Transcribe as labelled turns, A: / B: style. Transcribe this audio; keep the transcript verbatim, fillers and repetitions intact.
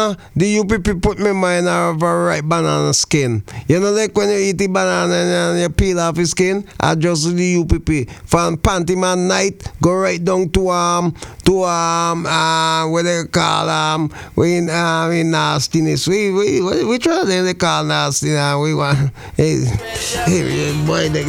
A: know, the U P P put me mind of a right banana skin. You know, like when you eat the banana and you peel off the skin, I just do the U P P. From panty man night, go right down to um to um uh what they call um we in um in nastiness. We we which one they call nasty now? We want hey, hey boy they